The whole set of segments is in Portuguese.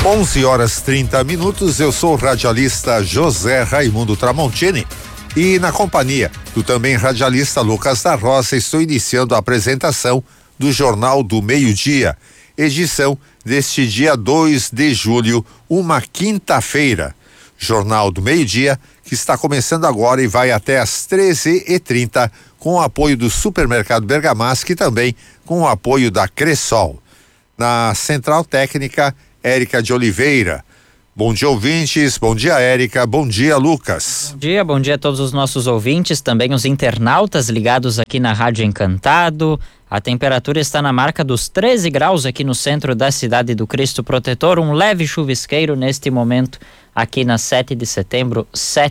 11h30. Eu sou o radialista José Raimundo Tramontini e, na companhia do também radialista Lucas da Roça, estou iniciando a apresentação do Jornal do Meio-Dia, edição deste dia 2 de julho, uma quinta-feira. Jornal do Meio-Dia que está começando agora e vai até às 13h30 com o apoio do Supermercado Bergamasque e também com o apoio da Cressol. Na Central Técnica, Érica de Oliveira. Bom dia, ouvintes. Bom dia, Érica. Bom dia, Lucas. Bom dia a todos os nossos ouvintes, também os internautas ligados aqui na Rádio Encantado. A temperatura está na marca dos 13 graus aqui no centro da cidade do Cristo Protetor. Um leve chuvisqueiro neste momento aqui na 7 de setembro,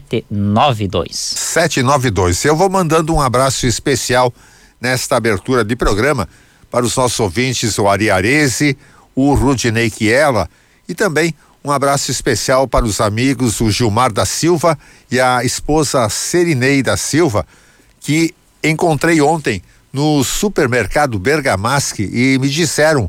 792. 792. Eu vou mandando um abraço especial nesta abertura de programa para os nossos ouvintes, o Ari Arese, o Rudinei Kiela, e também um abraço especial para os amigos, o Gilmar da Silva e a esposa Serinei da Silva, que encontrei ontem no Supermercado Bergamasque e me disseram: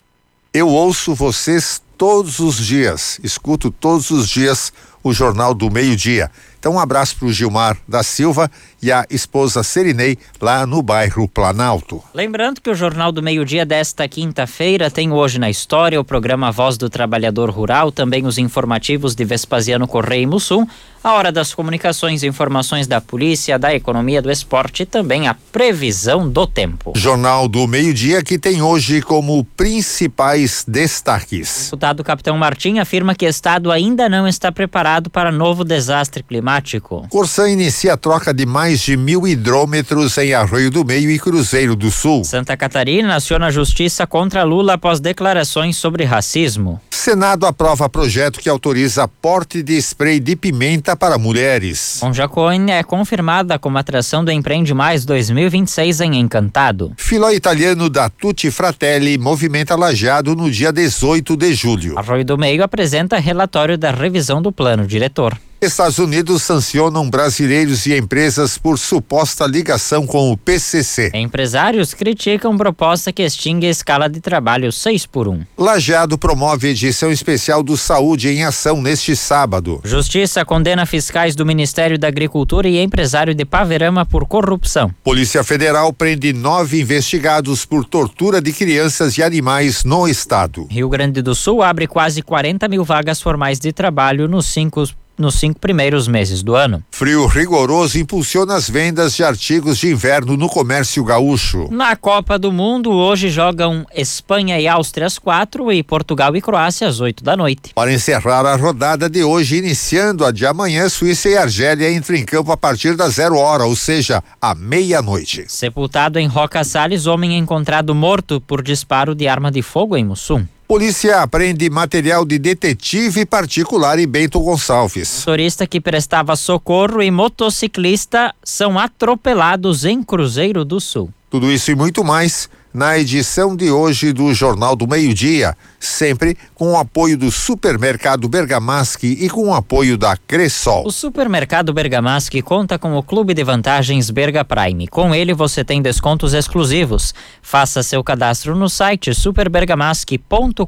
eu ouço vocês todos os dias, escuto todos os dias o Jornal do Meio-Dia. Então, um abraço para o Gilmar da Silva e a esposa Serinei, lá no bairro Planalto. Lembrando que o Jornal do Meio-Dia desta quinta-feira tem Hoje na História, o programa Voz do Trabalhador Rural, também os informativos de Vespasiano Correia e Mussum, a Hora das Comunicações, informações da polícia, da economia, do esporte e também a previsão do tempo. Jornal do Meio-Dia que tem hoje como principais destaques. O deputado Capitão Martim afirma que o Estado ainda não está preparado para novo desastre climático. Corsã inicia a troca de mais de 1.000 hidrômetros em Arroio do Meio e Cruzeiro do Sul. Santa Catarina aciona a justiça contra Lula após declarações sobre racismo. Senado aprova projeto que autoriza porte de spray de pimenta para mulheres. Monjacone é confirmada como atração do Empreende Mais 2026 em Encantado. Filó italiano da Tutti Fratelli movimenta Lajeado no dia 18 de julho. Arroio do Meio apresenta relatório da revisão do plano diretor. Estados Unidos sancionam brasileiros e empresas por suposta ligação com o PCC. Empresários criticam proposta que extingue a escala de trabalho 6x1. Lajeado promove edição especial do Saúde em Ação neste sábado. Justiça condena fiscais do Ministério da Agricultura e empresário de Paverama por corrupção. Polícia Federal prende 9 investigados por tortura de crianças e animais no estado. Rio Grande do Sul abre quase 40 mil vagas formais de trabalho nos 5 primeiros meses do ano. Frio rigoroso impulsiona as vendas de artigos de inverno no comércio gaúcho. Na Copa do Mundo, hoje jogam Espanha e Áustria às 4 e Portugal e Croácia às 8 da noite. Para encerrar a rodada de hoje, iniciando a de amanhã, Suíça e Argélia entram em campo a partir das 0h, ou seja, à meia-noite. Sepultado em Roca Salles, homem encontrado morto por disparo de arma de fogo em Mussum. Polícia apreende material de detetive particular em Bento Gonçalves. Motorista que prestava socorro e motociclista são atropelados em Cruzeiro do Sul. Tudo isso e muito mais na edição de hoje do Jornal do Meio-Dia, sempre com o apoio do Supermercado Bergamasque e com o apoio da Cressol. O Supermercado Bergamasque conta com o Clube de Vantagens Berga Prime. Com ele você tem descontos exclusivos. Faça seu cadastro no site superbergamasque.com.br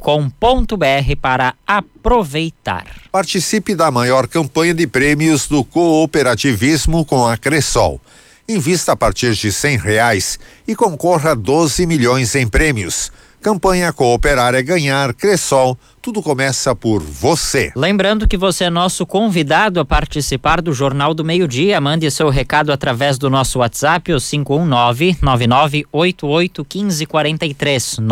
para aproveitar. Participe da maior campanha de prêmios do cooperativismo com a Cressol. Invista a partir de R$100 e concorra a 12 milhões em prêmios. Campanha Cooperar é Ganhar, Cressol, tudo começa por você. Lembrando que você é nosso convidado a participar do Jornal do Meio-Dia. Mande seu recado através do nosso WhatsApp, o 519-9988-1543,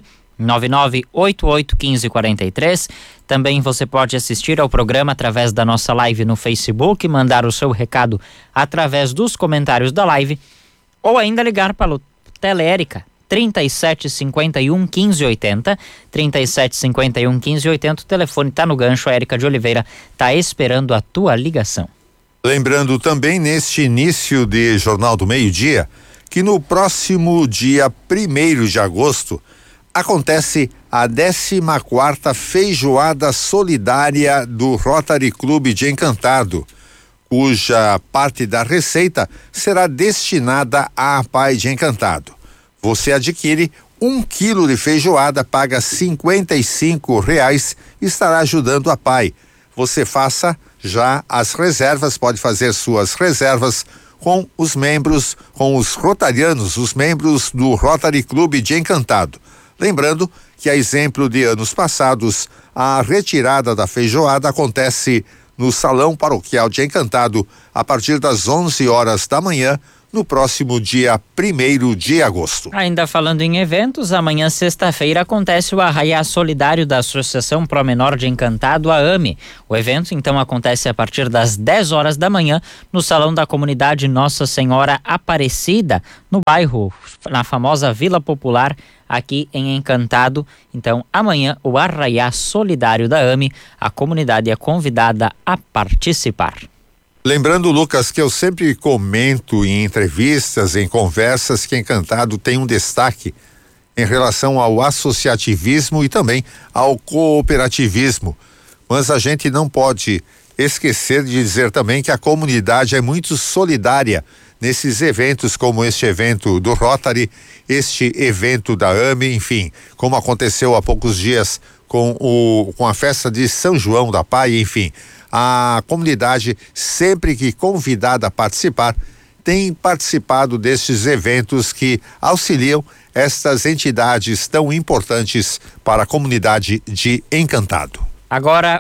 999881543. Também você pode assistir ao programa através da nossa live no Facebook, mandar o seu recado através dos comentários da live ou ainda ligar para o Teleérica 3751-1580, 3751-1580. O telefone está no gancho, a Érica de Oliveira está esperando a tua ligação. Lembrando também neste início de Jornal do Meio-Dia que no próximo dia 1º de agosto acontece a 14ª Feijoada Solidária do Rotary Clube de Encantado, cuja parte da receita será destinada à Pai de Encantado. Você adquire quilo de feijoada paga R$ 55 e estará ajudando a PAI. Você faça já as reservas, pode fazer suas reservas com os membros, com os rotarianos, os membros do Rotary Clube de Encantado. Lembrando que, a exemplo de anos passados, a retirada da feijoada acontece no Salão Paroquial de Encantado a partir das 11 horas da manhã, no próximo dia 1º de agosto. Ainda falando em eventos, amanhã, sexta-feira, acontece o Arraiá Solidário da Associação Pro Menor de Encantado, a AME. O evento, então, acontece a partir das 10 horas da manhã, no Salão da Comunidade Nossa Senhora Aparecida, no bairro, na famosa Vila Popular, aqui em Encantado. Então, amanhã, o Arraiá Solidário da AME, a comunidade é convidada a participar. Lembrando, Lucas, que eu sempre comento em entrevistas, em conversas, que Encantado tem um destaque em relação ao associativismo e também ao cooperativismo. Mas a gente não pode esquecer de dizer também que a comunidade é muito solidária nesses eventos, como este evento do Rotary, este evento da AME, enfim, como aconteceu há poucos dias com a festa de São João da PAI, enfim. A comunidade, sempre que convidada a participar, tem participado destes eventos que auxiliam estas entidades tão importantes para a comunidade de Encantado. Agora,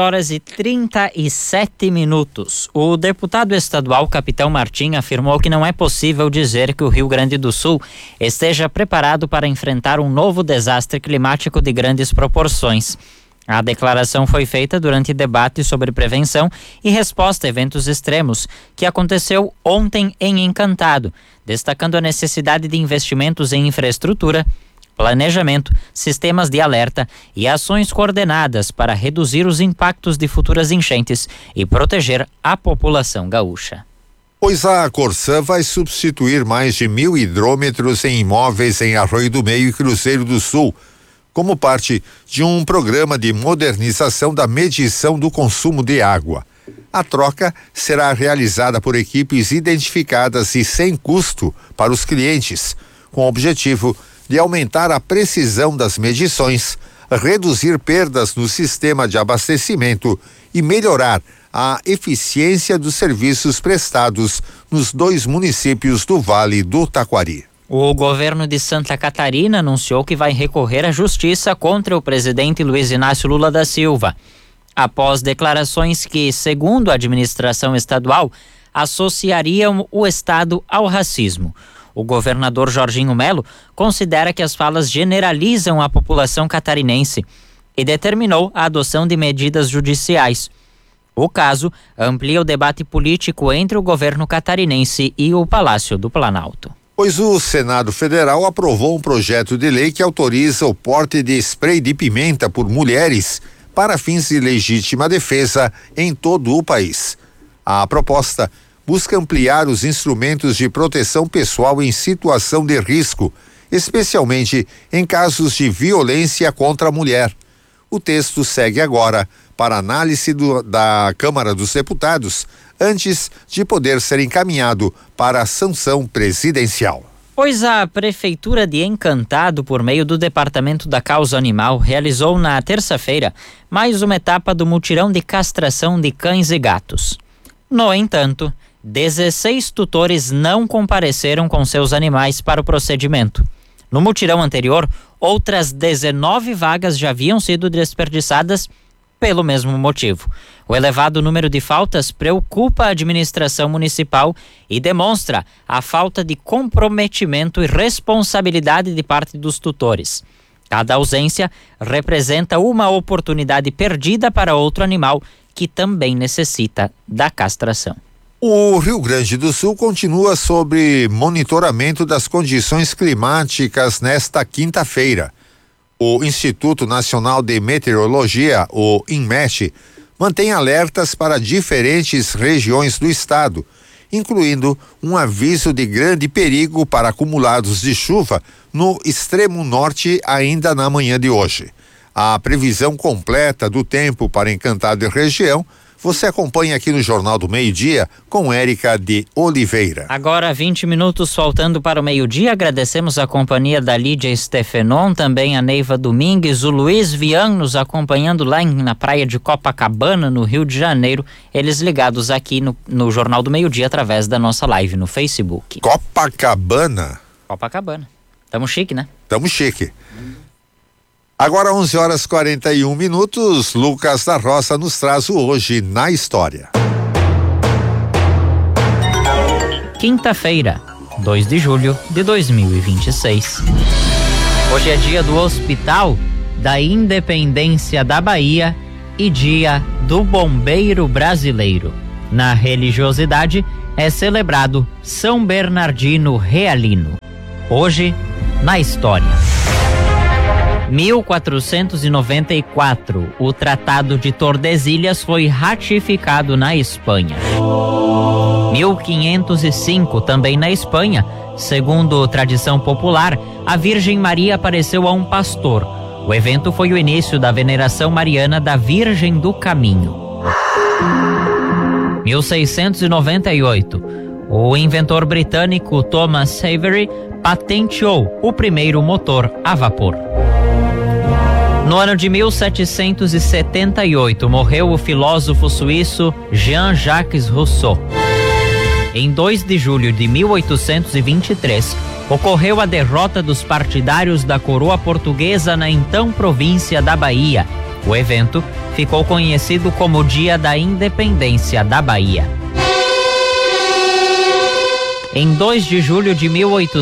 11h37. O deputado estadual Capitão Martim afirmou que não é possível dizer que o Rio Grande do Sul esteja preparado para enfrentar um novo desastre climático de grandes proporções. A declaração foi feita durante debate sobre prevenção e resposta a eventos extremos, que aconteceu ontem em Encantado, destacando a necessidade de investimentos em infraestrutura, planejamento, sistemas de alerta e ações coordenadas para reduzir os impactos de futuras enchentes e proteger a população gaúcha. Pois a Corsã vai substituir mais de 1.000 hidrômetros em imóveis em Arroio do Meio e Cruzeiro do Sul, como parte de um programa de modernização da medição do consumo de água. A troca será realizada por equipes identificadas e sem custo para os clientes, com o objetivo de aumentar a precisão das medições, reduzir perdas no sistema de abastecimento e melhorar a eficiência dos serviços prestados nos 2 municípios do Vale do Taquari. O governo de Santa Catarina anunciou que vai recorrer à justiça contra o presidente Luiz Inácio Lula da Silva, após declarações que, segundo a administração estadual, associariam o estado ao racismo. O governador Jorginho Melo considera que as falas generalizam a população catarinense e determinou a adoção de medidas judiciais. O caso amplia o debate político entre o governo catarinense e o Palácio do Planalto. Pois o Senado Federal aprovou um projeto de lei que autoriza o porte de spray de pimenta por mulheres para fins de legítima defesa em todo o país. A proposta busca ampliar os instrumentos de proteção pessoal em situação de risco, especialmente em casos de violência contra a mulher. O texto segue agora para análise da Câmara dos Deputados, antes de poder ser encaminhado para a sanção presidencial. Pois a Prefeitura de Encantado, por meio do Departamento da Causa Animal, realizou na terça-feira mais uma etapa do mutirão de castração de cães e gatos. No entanto, 16 tutores não compareceram com seus animais para o procedimento. No mutirão anterior, outras 19 vagas já haviam sido desperdiçadas pelo mesmo motivo. O elevado número de faltas preocupa a administração municipal e demonstra a falta de comprometimento e responsabilidade de parte dos tutores. Cada ausência representa uma oportunidade perdida para outro animal que também necessita da castração. O Rio Grande do Sul continua sob monitoramento das condições climáticas nesta quinta-feira. O Instituto Nacional de Meteorologia, o INMET, mantém alertas para diferentes regiões do estado, incluindo um aviso de grande perigo para acumulados de chuva no extremo norte ainda na manhã de hoje. A previsão completa do tempo para Encantado e região você acompanha aqui no Jornal do Meio-Dia com Érica de Oliveira. Agora 20 minutos faltando para o meio-dia, agradecemos a companhia da Lídia Stefenon, também a Neiva Domingues, o Luiz Vian nos acompanhando lá na praia de Copacabana, no Rio de Janeiro, eles ligados aqui no Jornal do Meio-Dia através da nossa live no Facebook. Copacabana? Copacabana. Tamo chique, né? Tamo chique. Agora 11h41, Lucas da Roça nos traz o Hoje na História. Quinta-feira, 2 de julho de 2026. Hoje é dia do Hospital da Independência da Bahia e dia do Bombeiro Brasileiro. Na religiosidade é celebrado São Bernardino Realino. Hoje na história. 1494, o Tratado de Tordesilhas foi ratificado na Espanha. 1505, também na Espanha, segundo tradição popular, a Virgem Maria apareceu a um pastor. O evento foi o início da veneração mariana da Virgem do Caminho. 1698, o inventor britânico Thomas Savery patenteou o primeiro motor a vapor. No ano de 1778, morreu o filósofo suíço Jean-Jacques Rousseau. Em 2 de julho de 1823, ocorreu a derrota dos partidários da coroa portuguesa na então província da Bahia. O evento ficou conhecido como Dia da Independência da Bahia. Em 2 de julho de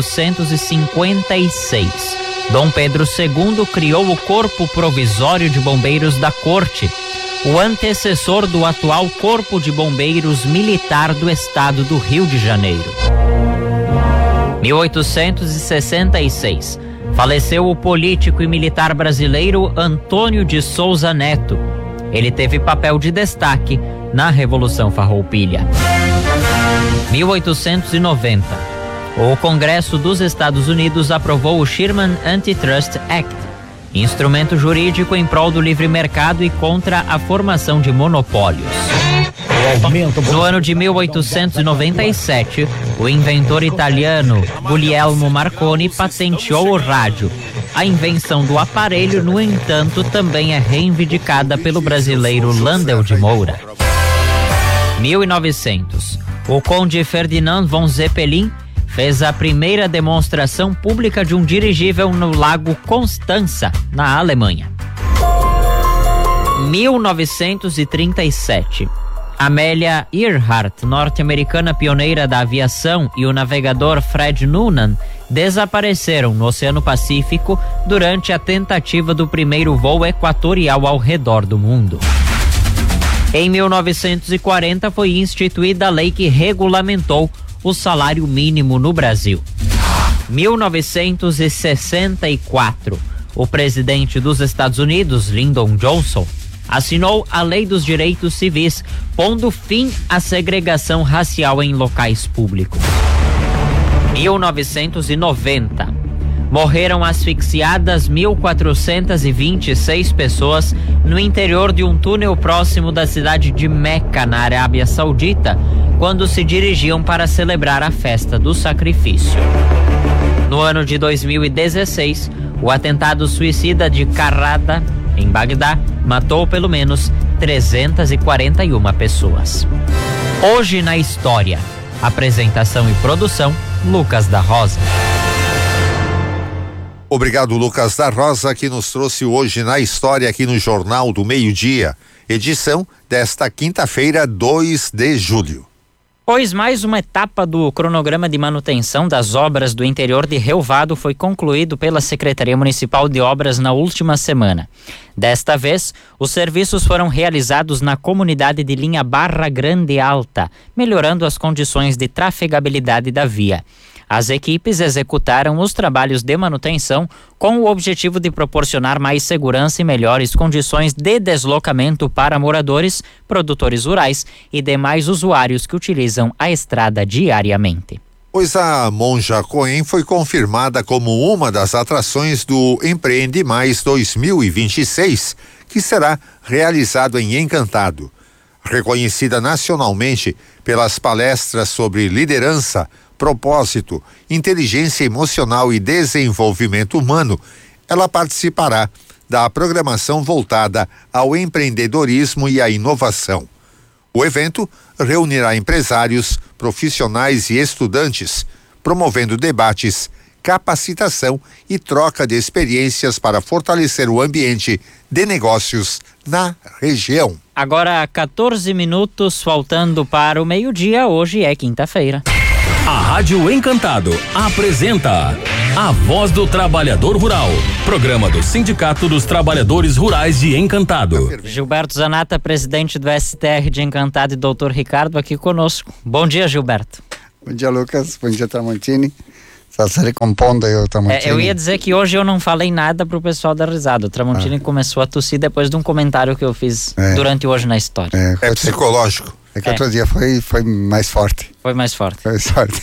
1856, Dom Pedro II criou o Corpo Provisório de Bombeiros da Corte, o antecessor do atual Corpo de Bombeiros Militar do Estado do Rio de Janeiro. 1866, faleceu o político e militar brasileiro Antônio de Souza Neto. Ele teve papel de destaque na Revolução Farroupilha. 1890, o Congresso dos Estados Unidos aprovou o Sherman Antitrust Act, instrumento jurídico em prol do livre mercado e contra a formação de monopólios. No ano de 1897, o inventor italiano Guglielmo Marconi patenteou o rádio. A invenção do aparelho, no entanto, também é reivindicada pelo brasileiro Landel de Moura. 1900, o conde Ferdinand von Zeppelin fez a primeira demonstração pública de um dirigível no Lago Constança, na Alemanha. 1937, Amelia Earhart, norte-americana pioneira da aviação, e o navegador Fred Noonan desapareceram no Oceano Pacífico durante a tentativa do primeiro voo equatorial ao redor do mundo. Em 1940 foi instituída a lei que regulamentou o salário mínimo no Brasil. 1964, o presidente dos Estados Unidos, Lyndon Johnson, assinou a Lei dos Direitos Civis, pondo fim à segregação racial em locais públicos. 1990, morreram asfixiadas 1.426 pessoas no interior de um túnel próximo da cidade de Meca, na Arábia Saudita, quando se dirigiam para celebrar a festa do sacrifício. No ano de 2016, o atentado suicida de Qarada, em Bagdá, matou pelo menos 341 pessoas. Hoje na História. Apresentação e produção, Lucas da Rosa. Obrigado, Lucas da Rosa, que nos trouxe Hoje na História aqui no Jornal do Meio-Dia, edição desta quinta-feira, 2 de julho. Pois mais uma etapa do cronograma de manutenção das obras do interior de Rio Vado foi concluído pela Secretaria Municipal de Obras na última semana. Desta vez, os serviços foram realizados na comunidade de linha Barra Grande Alta, melhorando as condições de trafegabilidade da via. As equipes executaram os trabalhos de manutenção com o objetivo de proporcionar mais segurança e melhores condições de deslocamento para moradores, produtores rurais e demais usuários que utilizam a estrada diariamente. Pois a Monja Coen foi confirmada como uma das atrações do Empreende Mais 2026, que será realizado em Encantado. Reconhecida nacionalmente pelas palestras sobre liderança, propósito, inteligência emocional e desenvolvimento humano, ela participará da programação voltada ao empreendedorismo e à inovação. O evento reunirá empresários, profissionais e estudantes, promovendo debates, capacitação e troca de experiências para fortalecer o ambiente de negócios na região. Agora 14 minutos, faltando para o meio-dia. Hoje é quinta-feira. A Rádio Encantado apresenta A Voz do Trabalhador Rural, programa do Sindicato dos Trabalhadores Rurais de Encantado. Gilberto Zanata, presidente do STR de Encantado, e doutor Ricardo aqui conosco. Bom dia, Gilberto. Bom dia, Lucas. Bom dia, Tramontini. Está se recompondo aí o Tramontini. Eu ia dizer que hoje eu não falei nada pro pessoal da risada. O Tramontini começou a tossir depois de um comentário que eu fiz durante Hoje na História. É psicológico. É que outro dia foi mais forte. Foi mais forte. Foi mais forte.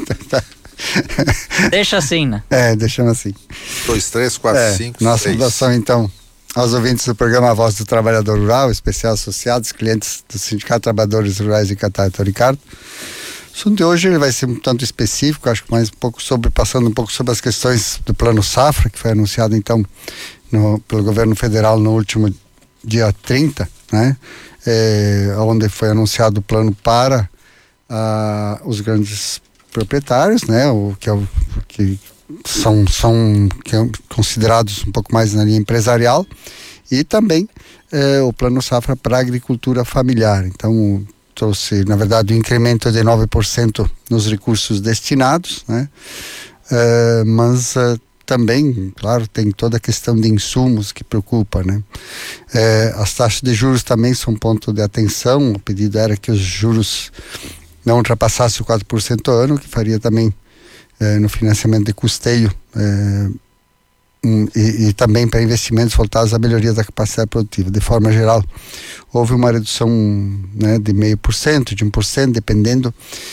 Deixa assim, né? Deixando assim. 2, 3, 4, 5, Nossa 6. saudação, então, aos ouvintes do programa A Voz do Trabalhador Rural, especial associados, clientes do Sindicato de Trabalhadores Rurais de Encantado, doutor Ricardo. O assunto de hoje ele vai ser um tanto específico, acho que mais passando um pouco sobre as questões do Plano Safra, que foi anunciado, então, pelo governo federal no último dia 30, né? Onde foi anunciado o plano para os grandes proprietários, né? Que são considerados um pouco mais na linha empresarial, e também o Plano Safra para a agricultura familiar. Então, trouxe, na verdade, um incremento de 9% nos recursos destinados, né? Mas também, claro, tem toda a questão de insumos que preocupa, né? As taxas de juros também são ponto de atenção. O pedido era que os juros não ultrapassassem o 4% ao ano, que faria também no financiamento de custeio e também para investimentos voltados à melhoria da capacidade produtiva. De forma geral, houve uma redução, né, de 0,5%, de 1%, dependendo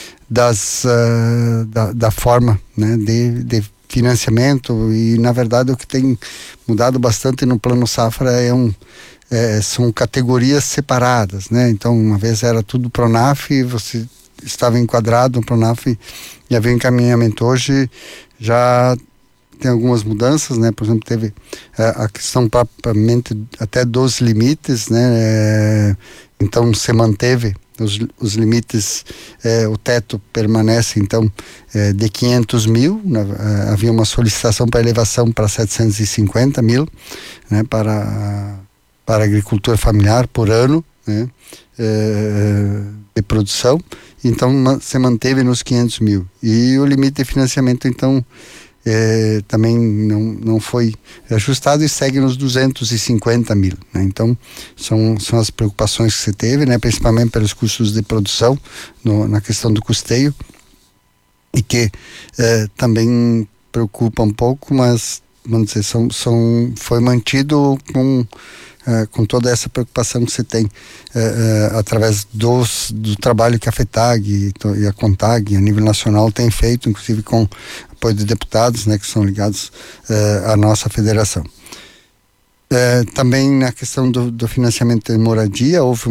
da forma, né, de financiamento. E, na verdade, o que tem mudado bastante no Plano Safra são categorias separadas, né? Então, uma vez era tudo Pronaf, você estava enquadrado no Pronaf e havia encaminhamento. Hoje já tem algumas mudanças, né? Por exemplo, teve a questão propriamente até dos limites, né? Então, se manteve os limites, o teto permanece, então, de 500 mil, havia uma solicitação para elevação para 750 mil, né, para a agricultura familiar por ano, né, de produção. Então, se manteve nos 500 mil. E o limite de financiamento, então, também não foi ajustado e segue nos 250 mil, né? Então são as preocupações que se teve, né? Principalmente pelos custos de produção na questão do custeio, e que também preocupa um pouco, mas vamos dizer, foi mantido com toda essa preocupação que se tem através do trabalho que a FETAG e a CONTAG a nível nacional tem feito, inclusive com apoio de deputados, né, que são ligados à nossa federação. Também na questão do financiamento de moradia houve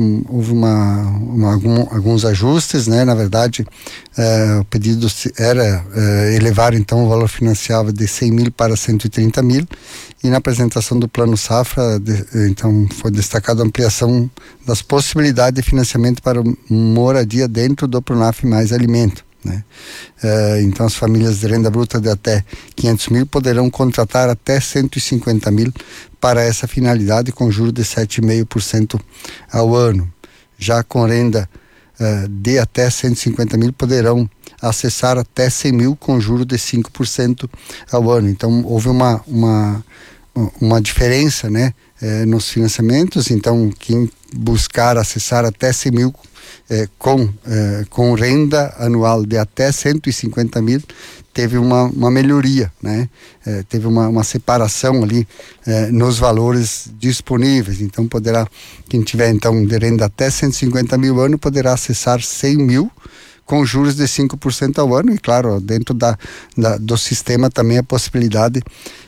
alguns ajustes, né? Na verdade, o pedido era elevar então o valor financiável de 100 mil para 130 mil, e na apresentação do Plano Safra então foi destacada a ampliação das possibilidades de financiamento para moradia dentro do Pronaf mais alimento, né? Então as famílias de renda bruta de até 500 mil poderão contratar até 150 mil para essa finalidade, com juros de 7,5% ao ano. Já com renda de até 150 mil poderão acessar até 100 mil com juros de 5% ao ano. Então houve uma diferença, né, nos financiamentos. Então quem buscar acessar até 100 mil com renda anual de até 150 mil teve uma melhoria, né? Teve uma separação ali nos valores disponíveis. Então quem tiver então de renda até 150 mil ano poderá acessar 100 mil com juros de 5% ao ano, e claro, dentro do sistema também a possibilidade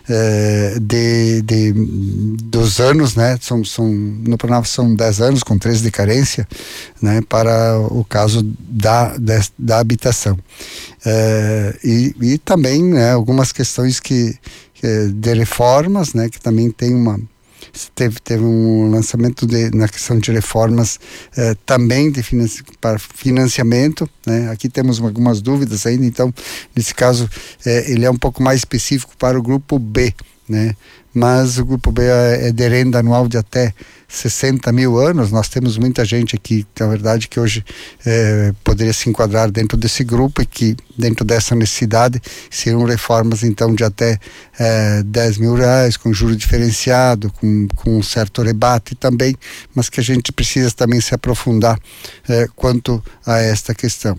dos anos, né? No Pronaf são 10 anos com 13 de carência, né? Para o caso da habitação. E também, né, algumas questões de reformas, né? Que também tem teve um lançamento na questão de reformas também para financiamento, né? Aqui temos algumas dúvidas ainda, então nesse caso ele é um pouco mais específico para o grupo B, né? Mas o grupo B é de renda anual de até 60 mil anos. Nós temos muita gente aqui, na verdade, que hoje poderia se enquadrar dentro desse grupo, e que dentro dessa necessidade seriam reformas então de até 10 mil reais, com juro diferenciado, com um certo rebate também, mas que a gente precisa também se aprofundar quanto a esta questão.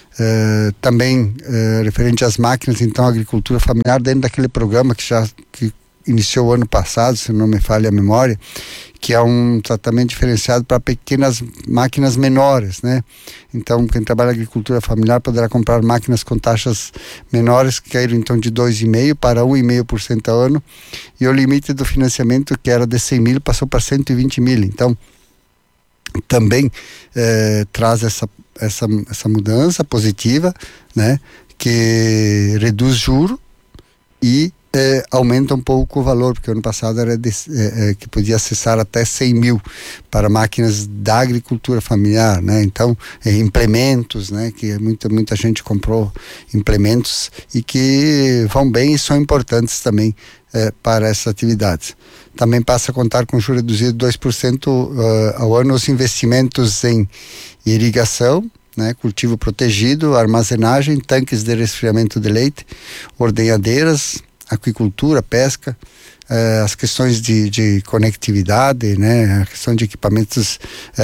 Também referente às máquinas, então, agricultura familiar, dentro daquele programa que iniciou o ano passado, se não me falha a memória, que é um tratamento diferenciado para pequenas máquinas menores, né? Então, quem trabalha em agricultura familiar poderá comprar máquinas com taxas menores, que caíram então de 2,5% para 1,5% ao ano, e o limite do financiamento, que era de 100 mil, passou para 120 mil. Então, também traz essa mudança positiva, né? Que reduz juro e aumenta um pouco o valor, porque ano passado era que podia acessar até 100 mil para máquinas da agricultura familiar, né? Então, implementos, né? Que muita gente comprou implementos e que vão bem e são importantes também para essas atividades. Também passa a contar com juros reduzido de 2% ao ano os investimentos em irrigação, né, cultivo protegido, armazenagem, tanques de resfriamento de leite, ordenhadeiras, aquicultura, pesca, as questões de conectividade, né, a questão de equipamentos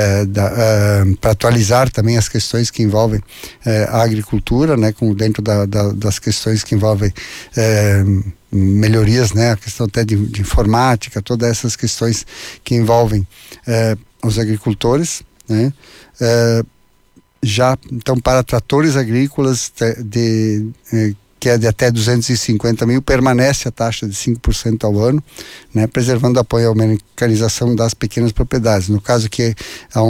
para atualizar também as questões que envolvem a agricultura, né, dentro das questões que envolvem melhorias, né, a questão até de informática, todas essas questões que envolvem os agricultores, né. Já, então, para tratores agrícolas que é de até 250 mil, permanece a taxa de 5% ao ano, né, preservando apoio à mecanização das pequenas propriedades. No caso que há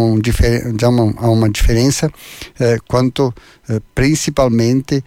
uma diferença quanto principalmente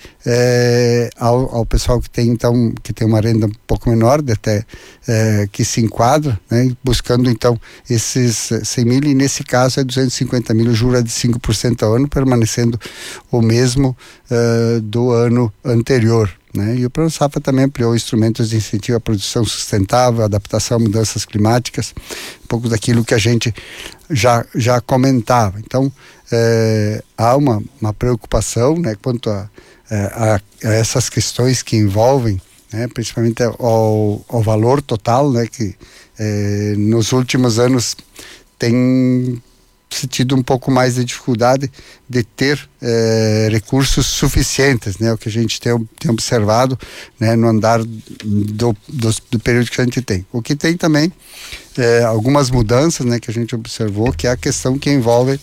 ao pessoal que tem uma renda um pouco menor, que se enquadra, né, buscando então esses 100 mil, e nesse caso é 250 mil, o juro é de 5% ao ano, permanecendo o mesmo do ano anterior, né? E o Plano Safra também ampliou instrumentos de incentivo à produção sustentável, adaptação a mudanças climáticas, um pouco daquilo que a gente já comentava. Então, há uma preocupação, né, quanto a essas questões que envolvem, né, principalmente ao valor total, né, que nos últimos anos tem se tido um pouco mais de dificuldade de ter recursos suficientes, né? O que a gente tem observado, né, no andar do período que a gente tem. O que tem também algumas mudanças, né, que a gente observou, que é a questão que envolve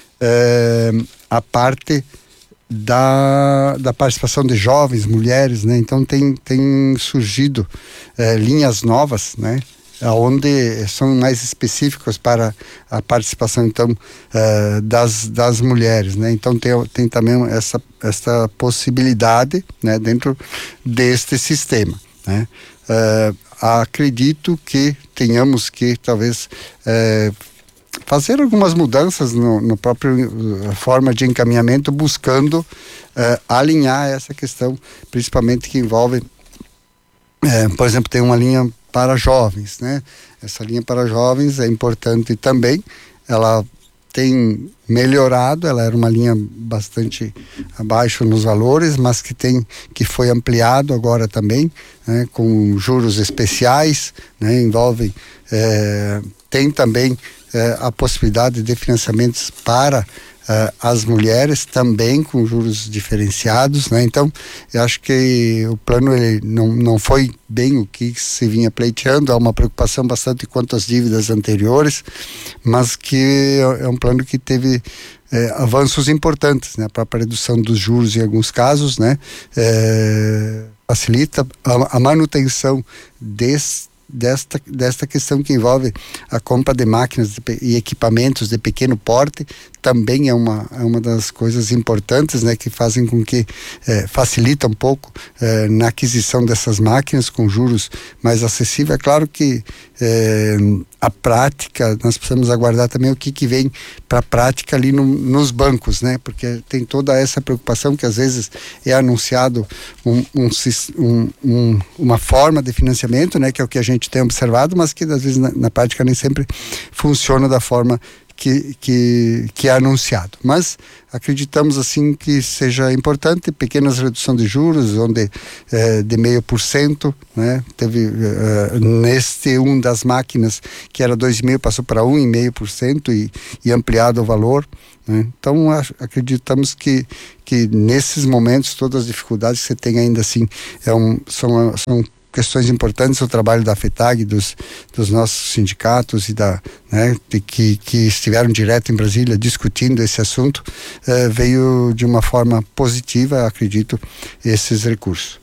a parte da participação de jovens, mulheres, né? Então tem surgido linhas novas, né, onde são mais específicos para a participação então das mulheres, né? Então tem também essa possibilidade, né, dentro deste sistema, né? Acredito que tenhamos que talvez fazer algumas mudanças no próprio forma de encaminhamento, buscando alinhar essa questão, principalmente que envolve, por exemplo, tem uma linha para jovens, né? Essa linha para jovens é importante também. Ela tem melhorado, ela era uma linha bastante abaixo nos valores, mas que foi ampliado agora também, né, com juros especiais, né, tem também a possibilidade de financiamentos para as mulheres também com juros diferenciados, né? Então, eu acho que o plano ele não foi bem o que se vinha pleiteando, há uma preocupação bastante quanto às dívidas anteriores, mas que é um plano que teve avanços importantes, né? A própria redução dos juros em alguns casos, né? Facilita a manutenção desta questão que envolve a compra de máquinas e equipamentos de pequeno porte, também é uma das coisas importantes, né, que fazem com que facilita um pouco na aquisição dessas máquinas com juros mais acessíveis. É claro que a prática, nós precisamos aguardar também o que vem para a prática ali nos bancos, né, porque tem toda essa preocupação que às vezes é anunciado uma forma de financiamento, né, que é o que a gente tem observado, mas que às vezes na prática nem sempre funciona da forma que é anunciado. Mas acreditamos assim que seja importante, pequenas reduções de juros, onde de 0,5%, né? Teve neste das máquinas que era 2,5% passou para 1,5% e ampliado o valor, né? Então acreditamos que nesses momentos todas as dificuldades que você tem ainda assim são questões importantes. O trabalho da FETAG, dos nossos sindicatos e que estiveram direto em Brasília discutindo esse assunto, veio de uma forma positiva, acredito, esses recursos.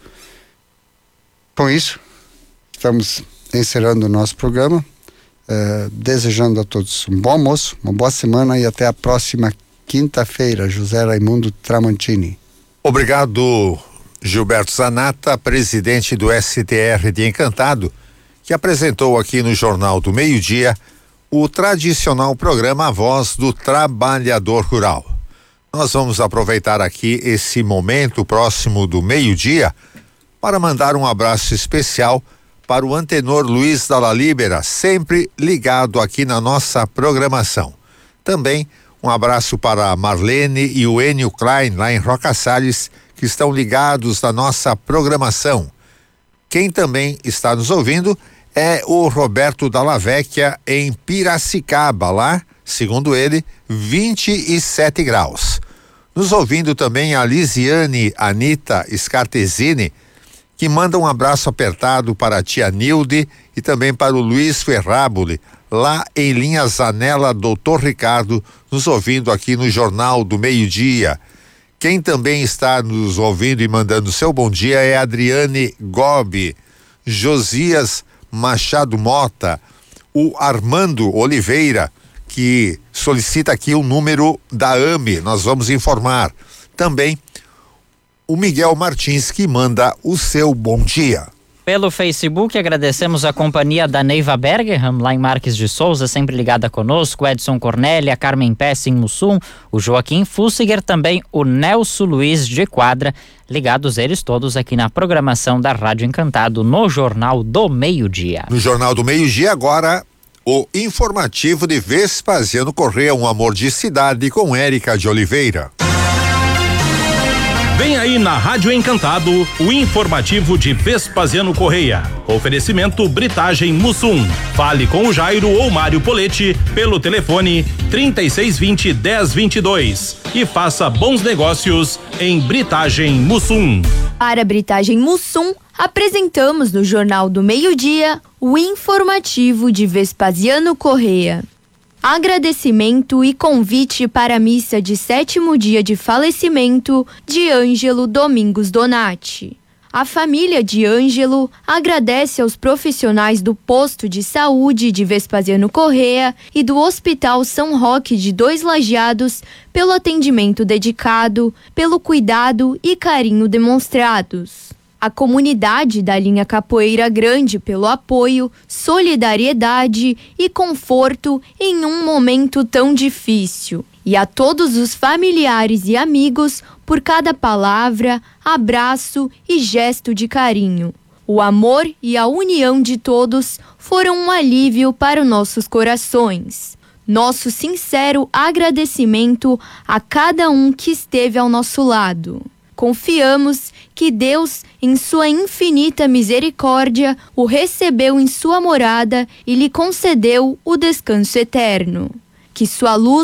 Com isso, estamos encerrando o nosso programa, desejando a todos um bom almoço, uma boa semana e até a próxima quinta-feira. José Raimundo Tramontini. Obrigado, Gilberto Zanata, presidente do STR de Encantado, que apresentou aqui no Jornal do Meio-Dia o tradicional programa A Voz do Trabalhador Rural. Nós vamos aproveitar aqui esse momento próximo do meio-dia para mandar um abraço especial para o antenor Luiz Dalla Libera, sempre ligado aqui na nossa programação. Também um abraço para a Marlene e o Enio Klein, lá em Roca Salles, que estão ligados na nossa programação. Quem também está nos ouvindo é o Roberto Dalla Vecchia, em Piracicaba, lá, segundo ele, 27 graus. Nos ouvindo também a Lisiane Anita Scartesini, que manda um abraço apertado para a tia Nilde e também para o Luiz Ferraboli, lá em Linha Zanella, Doutor Ricardo, nos ouvindo aqui no Jornal do Meio-Dia. Quem também está nos ouvindo e mandando seu bom dia é Adriane Gobi, Josias Machado Mota, o Armando Oliveira, que solicita aqui o número da AME, nós vamos informar. Também o Miguel Martins, que manda o seu bom dia. Pelo Facebook, agradecemos a companhia da Neiva Bergerham, lá em Marques de Souza, sempre ligada conosco, Edson Cornélia, Carmen Pess em Mussum, o Joaquim Fussiger, também o Nelson Luiz de Quadra, ligados eles todos aqui na programação da Rádio Encantado, no Jornal do Meio-Dia. No Jornal do Meio-Dia, agora, o informativo de Vespasiano Corrêa, um amor de cidade, com Érica de Oliveira. Vem aí na Rádio Encantado o informativo de Vespasiano Corrêa. Oferecimento Britagem Mussum. Fale com o Jairo ou Mário Poletti pelo telefone 3620-1022 e faça bons negócios em Britagem Mussum. Para Britagem Mussum, apresentamos no Jornal do Meio-Dia o informativo de Vespasiano Corrêa. Agradecimento e convite para a missa de 7º dia de falecimento de Ângelo Domingos Donati. A família de Ângelo agradece aos profissionais do posto de saúde de Vespasiano Corrêa e do Hospital São Roque de Dois Lajeados pelo atendimento dedicado, pelo cuidado e carinho demonstrados. A comunidade da linha Capoeira Grande pelo apoio, solidariedade e conforto em um momento tão difícil. E a todos os familiares e amigos por cada palavra, abraço e gesto de carinho. O amor e a união de todos foram um alívio para os nossos corações. Nosso sincero agradecimento a cada um que esteve ao nosso lado. Confiamos que Deus, em sua infinita misericórdia, o recebeu em sua morada e lhe concedeu o descanso eterno. Que sua luz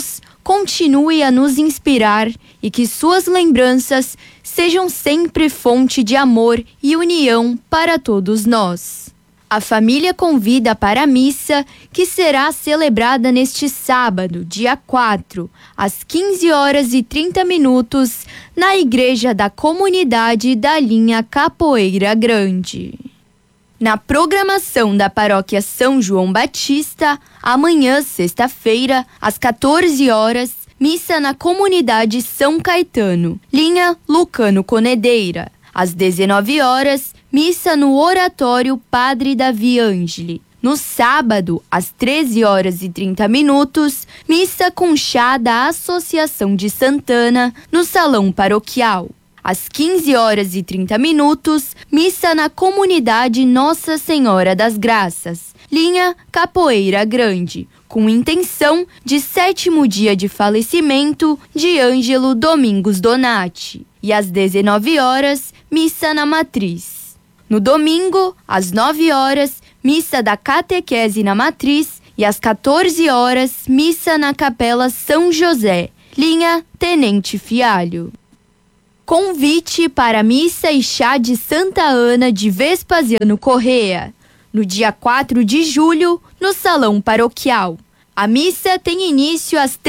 continue a nos inspirar e que suas lembranças sejam sempre fonte de amor e união para todos nós. A família convida para a missa, que será celebrada neste sábado, dia 4, às 15h30, na Igreja da Comunidade da Linha Capoeira Grande. Na programação da Paróquia São João Batista, amanhã, sexta-feira, às 14h, missa na Comunidade São Caetano, linha Lucano Conedeira. Às 19h, missa no Oratório Padre Davi Angeli. No sábado, às 13h30, missa com chá da Associação de Santana, no Salão Paroquial. Às 15h30, missa na Comunidade Nossa Senhora das Graças, linha Capoeira Grande, com intenção de 7º dia de falecimento de Ângelo Domingos Donati. E às 19h, missa na Matriz. No domingo, às 9h, missa da Catequese na Matriz e às 14h, missa na Capela São José, linha Tenente Fialho. Convite para a missa e chá de Santa Ana de Vespasiano Correa, no dia 4 de julho, no Salão Paroquial. A missa tem início às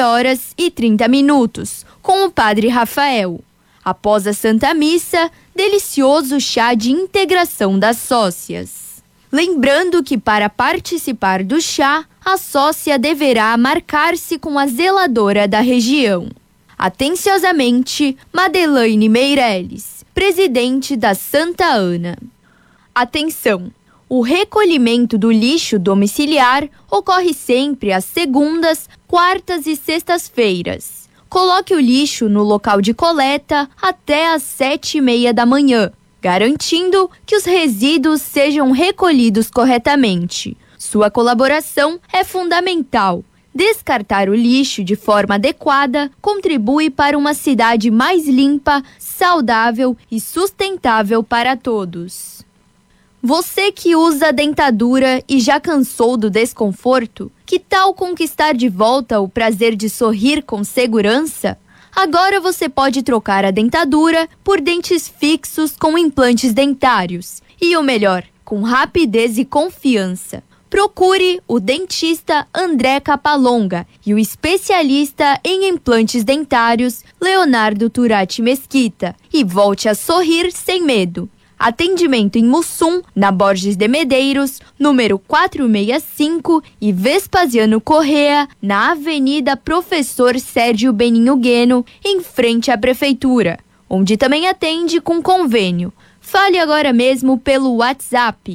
13h30, com o Padre Rafael. Após a Santa Missa, delicioso chá de integração das sócias. Lembrando que para participar do chá, a sócia deverá marcar-se com a zeladora da região. Atenciosamente, Madelaine Meirelles, presidente da Santa Ana. Atenção! O recolhimento do lixo domiciliar ocorre sempre às segundas, quartas e sextas-feiras. Coloque o lixo no local de coleta até às 7h30 da manhã, garantindo que os resíduos sejam recolhidos corretamente. Sua colaboração é fundamental. Descartar o lixo de forma adequada contribui para uma cidade mais limpa, saudável e sustentável para todos. Você que usa dentadura e já cansou do desconforto, que tal conquistar de volta o prazer de sorrir com segurança? Agora você pode trocar a dentadura por dentes fixos com implantes dentários. E o melhor, com rapidez e confiança. Procure o dentista André Capalonga e o especialista em implantes dentários Leonardo Turati Mesquita e volte a sorrir sem medo. Atendimento em Mussum, na Borges de Medeiros, número 465 e Vespasiano Correa, na Avenida Professor Sérgio Beninho Gueno, em frente à Prefeitura, onde também atende com convênio. Fale agora mesmo pelo WhatsApp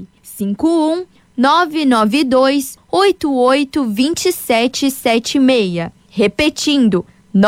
51992882776. Repetindo,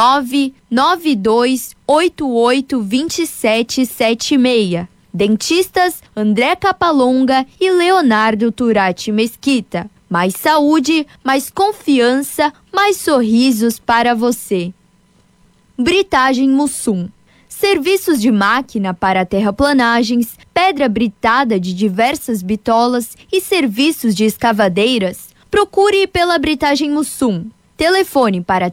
992882776. Dentistas André Capalonga e Leonardo Turati Mesquita. Mais saúde, mais confiança, mais sorrisos para você. Britagem Mussum. Serviços de máquina para terraplanagens, pedra britada de diversas bitolas e serviços de escavadeiras. Procure pela Britagem Mussum. Telefone para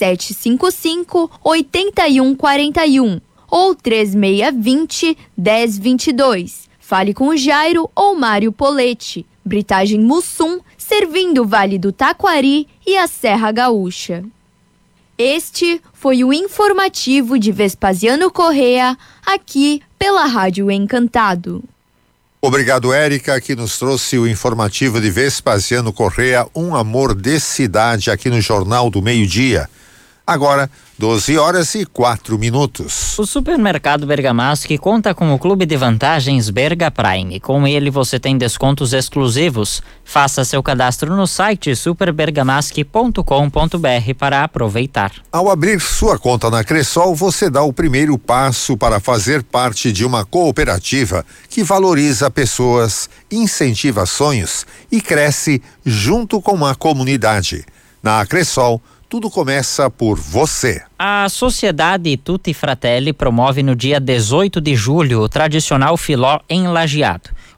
3755-8141 ou 3620-1022. Fale com o Jairo ou Mário Poletti. Britagem Mussum, servindo o Vale do Taquari e a Serra Gaúcha. Este foi o informativo de Vespasiano Correa, aqui pela Rádio Encantado. Obrigado, Érica, que nos trouxe o informativo de Vespasiano Correa, um amor de cidade, aqui no Jornal do Meio-Dia. Agora, 12h04. O supermercado Bergamaschi conta com o clube de vantagens Berga Prime. Com ele você tem descontos exclusivos. Faça seu cadastro no site superbergamaschi.com.br para aproveitar. Ao abrir sua conta na Cressol, você dá o primeiro passo para fazer parte de uma cooperativa que valoriza pessoas, incentiva sonhos e cresce junto com a comunidade. Na Cressol, tudo começa por você. A Sociedade Tutti Fratelli promove no dia 18 de julho o tradicional Filó em Lajeado.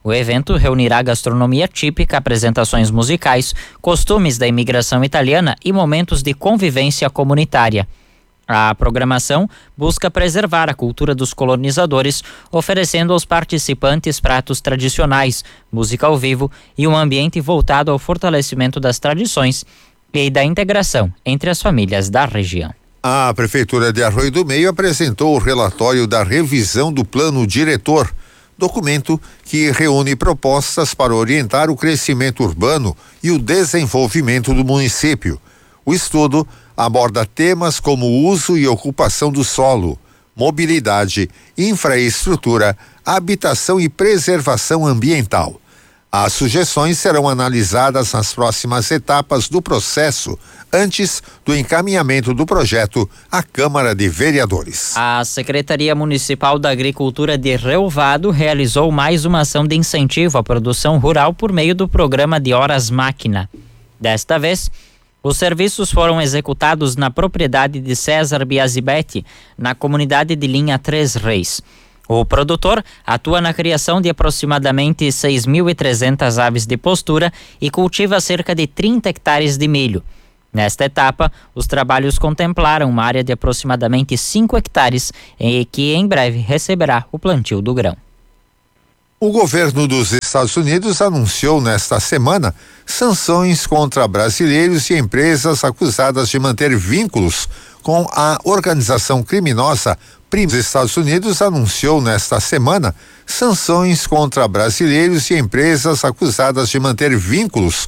O evento reunirá gastronomia típica, apresentações musicais, costumes da imigração italiana e momentos de convivência comunitária. A programação busca preservar a cultura dos colonizadores, oferecendo aos participantes pratos tradicionais, música ao vivo e um ambiente voltado ao fortalecimento das tradições e da integração entre as famílias da região. A Prefeitura de Arroio do Meio apresentou o relatório da revisão do Plano Diretor, documento que reúne propostas para orientar o crescimento urbano e o desenvolvimento do município. O estudo aborda temas como uso e ocupação do solo, mobilidade, infraestrutura, habitação e preservação ambiental. As sugestões serão analisadas nas próximas etapas do processo, antes do encaminhamento do projeto à Câmara de Vereadores. A Secretaria Municipal da Agricultura de Rio Vado realizou mais uma ação de incentivo à produção rural por meio do programa de Horas Máquina. Desta vez, os serviços foram executados na propriedade de César Biasibetti, na comunidade de Linha Três Reis. O produtor atua na criação de aproximadamente 6.300 aves de postura e cultiva cerca de 30 hectares de milho. Nesta etapa, os trabalhos contemplaram uma área de aproximadamente 5 hectares e que em breve receberá o plantio do grão. O governo dos Estados Unidos anunciou nesta semana sanções contra brasileiros e empresas acusadas de manter vínculos com a organização criminosa. Os Estados Unidos anunciou nesta semana sanções contra brasileiros e empresas acusadas de manter vínculos